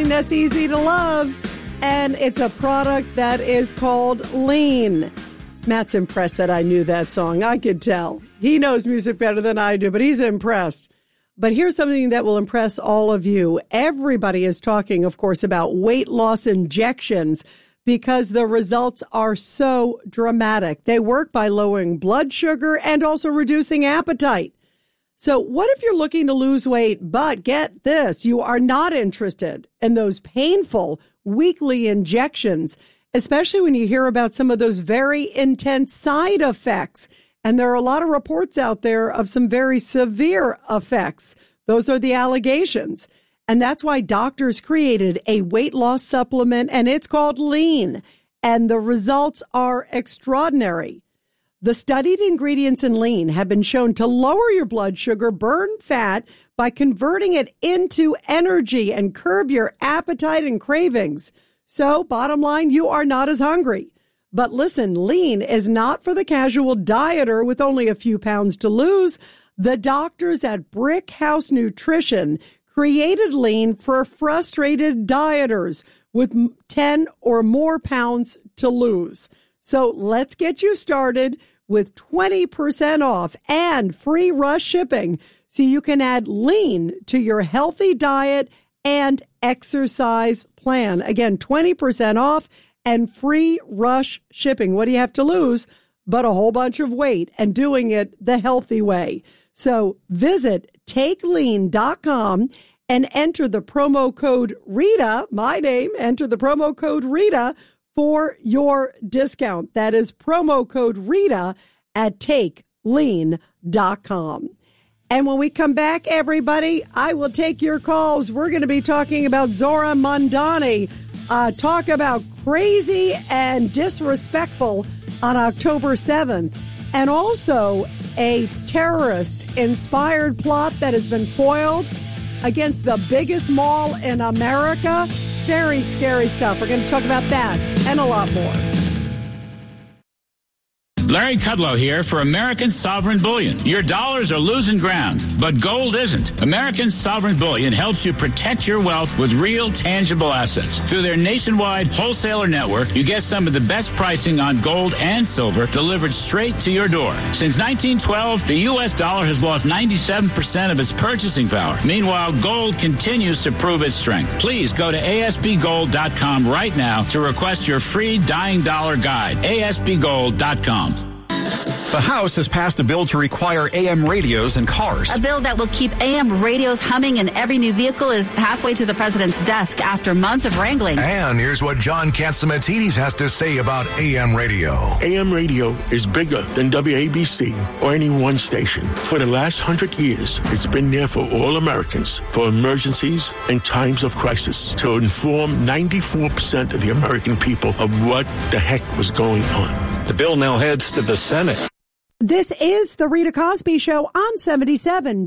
that's easy to love. And it's a product that is called Lean. Matt's impressed that I knew that song. I could tell. He knows music better than I do, but he's impressed. But here's something that will impress all of you. Everybody is talking, of course, about weight loss injections because the results are so dramatic. They work by lowering blood sugar and also reducing appetite. So what if you're looking to lose weight, but get this, you are not interested in those painful weekly injections, especially when you hear about some of those very intense side effects. And there are a lot of reports out there of some very severe effects. Those are the allegations. And that's why doctors created a weight loss supplement, and it's called Lean. And the results are extraordinary. The studied ingredients in Lean have been shown to lower your blood sugar, burn fat by converting it into energy and curb your appetite and cravings. So, bottom line, you are not as hungry. But listen, Lean is not for the casual dieter with only a few pounds to lose. The doctors at Brick House Nutrition created Lean for frustrated dieters with 10 or more pounds to lose. So let's get you started with 20% off and free rush shipping so you can add Lean to your healthy diet and exercise plan. Again, 20% off and free rush shipping. What do you have to lose but a whole bunch of weight and doing it the healthy way? So visit takelean.com and enter the promo code Rita, my name, enter the promo code Rita for your discount. That is promo code Rita at takelean.com. And when we come back, everybody, I will take your calls. We're going to be talking about Zohra Mamdani. Talk about crazy and disrespectful on October 7th. And also a terrorist-inspired plot that has been foiled against the biggest mall in America. Very scary stuff. We're going to talk about that and a lot more. Larry Kudlow here for American Sovereign Bullion. Your dollars are losing ground, but gold isn't. American Sovereign Bullion helps you protect your wealth with real, tangible assets. Through their nationwide wholesaler network, you get some of the best pricing on gold and silver delivered straight to your door. Since 1912, the U.S. dollar has lost 97% of its purchasing power. Meanwhile, gold continues to prove its strength. Please go to ASBGold.com right now to request your free Dying Dollar Guide. ASBGold.com. The House has passed a bill to require AM radios in cars. A bill that will keep AM radios humming in every new vehicle is halfway to the president's desk after months of wrangling. And here's what John Catsimatidis has to say about AM radio. AM radio is bigger than WABC or any one station. For the last 100 years, it's been there for all Americans, for emergencies and times of crisis, to inform 94% of the American people of what the heck was going on. The bill now heads to the Senate. This is the Rita Cosby Show on 77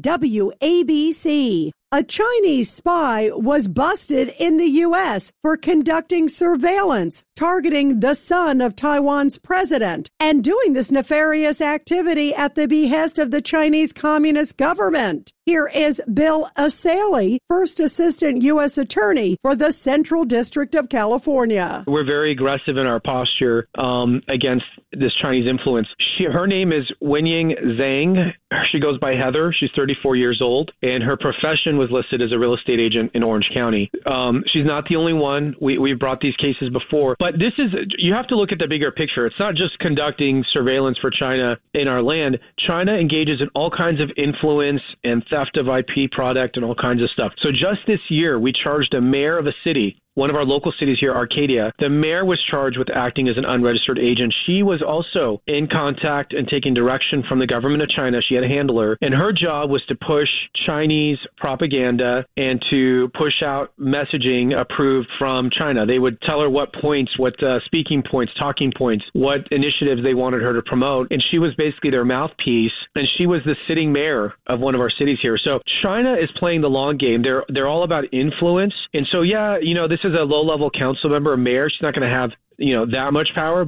WABC. A Chinese spy was busted in the U.S. for conducting surveillance targeting the son of Taiwan's president and doing this nefarious activity at the behest of the Chinese Communist government. Here is Bill Asaley, First Assistant U.S. Attorney for the Central District of California. We're very aggressive in our posture against this Chinese influence. Her name is Wenying Zhang. She goes by Heather. She's 34 years old, and her profession was listed as a real estate agent in Orange County. She's not the only one. We've brought these cases before, but you have to look at the bigger picture. It's not just conducting surveillance for China in our land. China engages in all kinds of influence and theft of IP product and all kinds of stuff. So just this year, we charged a mayor of a city, one of our local cities here, Arcadia. The mayor was charged with acting as an unregistered agent. She was also in contact and taking direction from the government of China. She had a handler, and her job was to push Chinese propaganda and to push out messaging approved from China. They would tell her what points, what speaking points, talking points, what initiatives they wanted her to promote, and she was basically their mouthpiece, and she was the sitting mayor of one of our cities here. So China is playing the long game. They're all about influence, and so, yeah, this is a low-level council member, a mayor. She's not going to have, that much power, but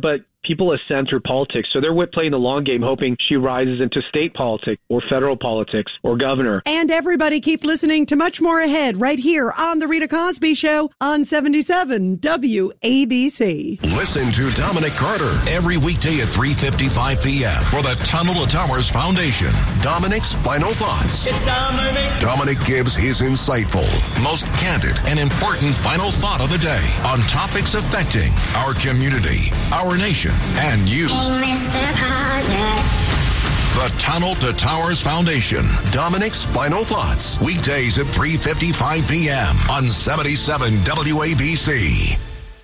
people ascend through politics. So they're playing the long game, hoping she rises into state politics or federal politics or governor. And everybody keep listening to much more ahead right here on The Rita Cosby Show on 77 WABC. Listen to Dominic Carter every weekday at 3:55 p.m. for the Tunnel to Towers Foundation. Dominic's Final Thoughts. It's Dominic. Dominic gives his insightful, most candid, and important final thought of the day on topics affecting our community, our nation, and you. Hey, Mr. Carter. The Tunnel to Towers Foundation. Dominic's Final Thoughts. Weekdays at 3:55 p.m. on 77 WABC.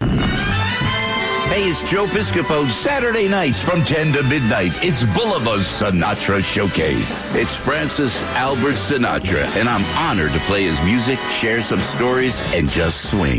Hey, it's Joe Piscopo. Saturday nights from 10 to midnight, it's Bolivar's Sinatra Showcase. It's Francis Albert Sinatra, and I'm honored to play his music, share some stories, and just swing.